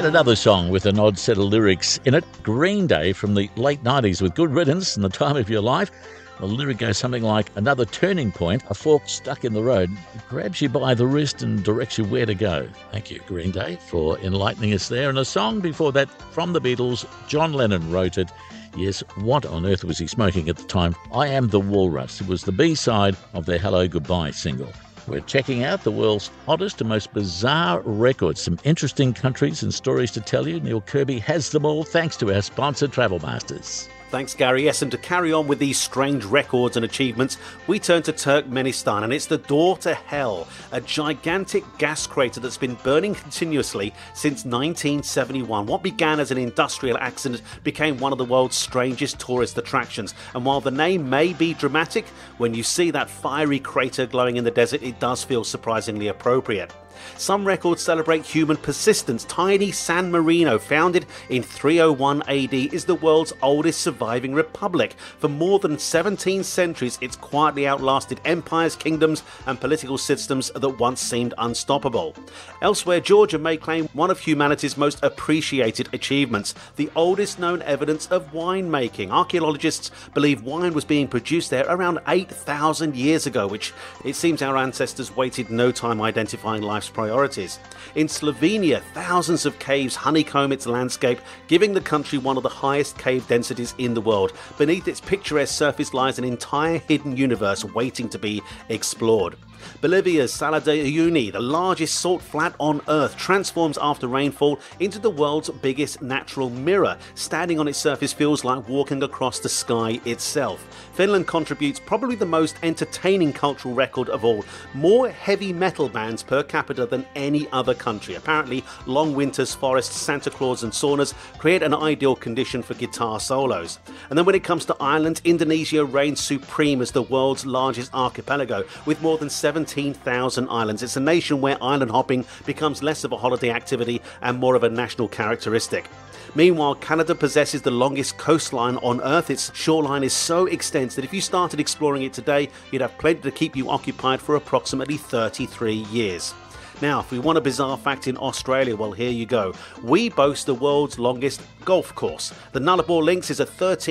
Yet another song with an odd set of lyrics in it. Green Day from the late 90s with Good Riddance and The Time of Your Life. The lyric goes something like, another turning point, a fork stuck in the road, grabs you by the wrist and directs you where to go. Thank you, Green Day, for enlightening us there. And a song before that from the Beatles, John Lennon wrote it. Yes, what on earth was he smoking at the time? I Am the Walrus. It was the B-side of their Hello Goodbye single. We're checking out the world's oddest and most bizarre records. Some interesting countries and stories to tell you. Neil Kirby has them all thanks to our sponsor, Travel Masters. Thanks, Gary. Yes, and to carry on with these strange records and achievements, we turn to Turkmenistan, and it's the door to hell, a gigantic gas crater that's been burning continuously since 1971. What began as an industrial accident became one of the world's strangest tourist attractions. And while the name may be dramatic, when you see that fiery crater glowing in the desert, it does feel surprisingly appropriate. Some records celebrate human persistence. Tiny San Marino, founded in 301 AD, is the world's oldest surviving republic. For more than 17 centuries, it's quietly outlasted empires, kingdoms, and political systems that once seemed unstoppable. Elsewhere, Georgia may claim one of humanity's most appreciated achievements, the oldest known evidence of winemaking. Archaeologists believe wine was being produced there around 8,000 years ago, which it seems our ancestors wasted no time identifying life's priorities. In Slovenia, thousands of caves honeycomb its landscape, giving the country one of the highest cave densities in the world. Beneath its picturesque surface lies an entire hidden universe waiting to be explored. Bolivia's Salar de Uyuni, the largest salt flat on Earth, transforms after rainfall into the world's biggest natural mirror. Standing on its surface feels like walking across the sky itself. Finland contributes probably the most entertaining cultural record of all. More heavy metal bands per capita than any other country. Apparently, long winters, forests, Santa Claus and saunas create an ideal condition for guitar solos. And then when it comes to Ireland, Indonesia reigns supreme as the world's largest archipelago, with more than 17,000 islands. It's a nation where island hopping becomes less of a holiday activity and more of a national characteristic. Meanwhile, Canada possesses the longest coastline on Earth. Its shoreline is so extensive that if you started exploring it today, you'd have plenty to keep you occupied for approximately 33 years. Now, if we want a bizarre fact in Australia, well, here you go. We boast the world's longest golf course. The Nullarbor Links is a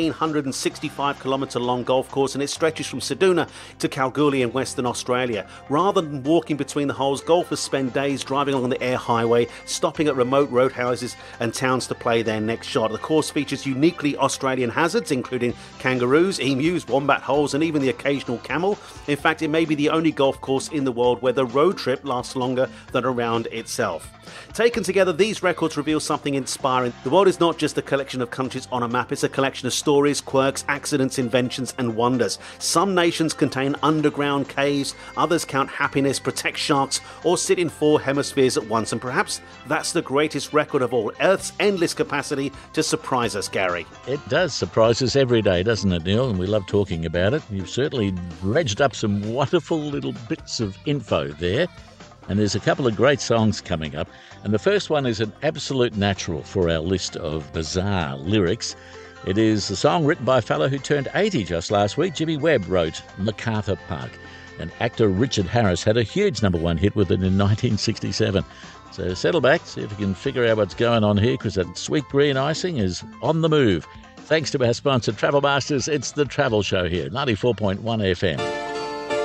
1,365-kilometre long golf course, and it stretches from Ceduna to Kalgoorlie in Western Australia. Rather than walking between the holes, golfers spend days driving along the air highway, stopping at remote roadhouses and towns to play their next shot. The course features uniquely Australian hazards, including kangaroos, emus, wombat holes, and even the occasional camel. In fact, it may be the only golf course in the world where the road trip lasts longer than a round itself. Taken together, these records reveal something inspiring. The world is not just a collection of countries on a map, it's a collection of stories, quirks, accidents, inventions and wonders. Some nations contain underground caves, others count happiness, protect sharks, or sit in 4 hemispheres at once. And perhaps that's the greatest record of all, Earth's endless capacity to surprise us, Gary. It does surprise us every day, doesn't it, Neil? And we love talking about it. You've certainly dredged up some wonderful little bits of info there. And there's a couple of great songs coming up. And the first one is an absolute natural for our list of bizarre lyrics. It is a song written by a fellow who turned 80 just last week. Jimmy Webb wrote MacArthur Park. And actor Richard Harris had a huge #1 hit with it in 1967. So settle back, see if you can figure out what's going on here, because that sweet green icing is on the move. Thanks to our sponsor, Travel Masters, it's The Travel Show here, 94.1 FM.